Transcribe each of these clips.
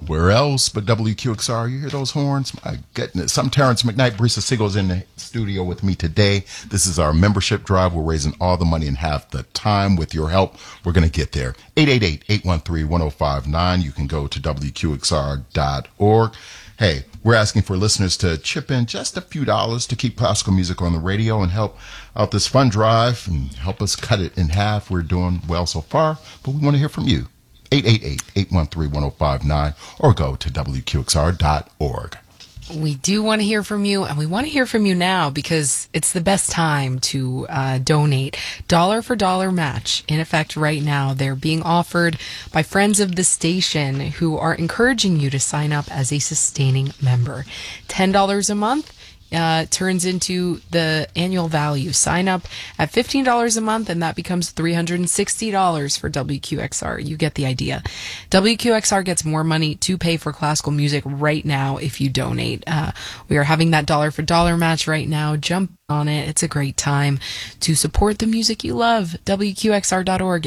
Where else but WQXR? You hear those horns? My goodness. I'm Terrence McKnight. Brisa Siegel's in the studio with me today. This is our membership drive. We're raising all the money in half the time. With your help, we're going to get there. 888-813-1059. You can go to WQXR.org. Hey, we're asking for listeners to chip in just a few dollars to keep classical music on the radio and help out this fund drive and help us cut it in half. We're doing well so far, but we want to hear from you. 888-813-1059 or go to WQXR.org. We do want to hear from you, and we want to hear from you now because it's the best time to donate. Dollar for dollar match in effect right now. They're being offered by friends of the station who are encouraging you to sign up as a sustaining member. $10 a month turns into the annual value. Sign up at $15 a month, and that becomes $360 for WQXR. You get the idea. WQXR gets more money to pay for classical music right now if you donate. We are having that dollar for dollar match right now. Jump on it. It's a great time to support the music you love. WQXR.org,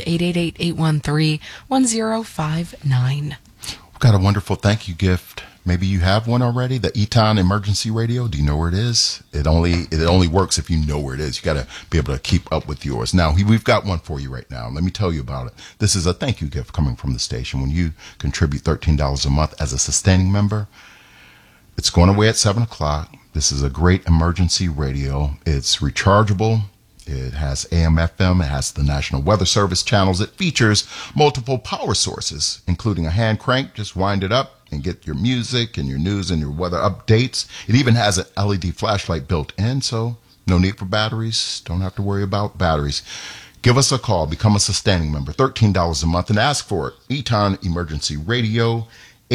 888-813-1059. We've got a wonderful thank you gift. Maybe you have one already, the Eton Emergency Radio. Do you know where it is? It only works if you know where it is. You got to be able to keep up with yours. Now, we've got one for you right now. Let me tell you about it. This is a thank you gift coming from the station. When you contribute $13 a month as a sustaining member, it's going away at 7 o'clock. This is a great emergency radio. It's rechargeable. It has AM, FM. It has the National Weather Service channels. It features multiple power sources, including a hand crank. Just wind it up and get your music and your news and your weather updates. It even has an LED flashlight built in, so no need for batteries. Don't have to worry about batteries. Give us a call. Become a sustaining member. $13 a month and ask for it. Eton Emergency Radio,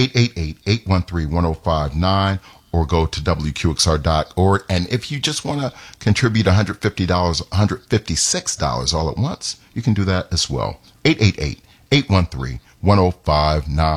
888-813-1059. Or go to WQXR.org. And if you just want to contribute $150, $156 all at once, you can do that as well. 888-813-1059.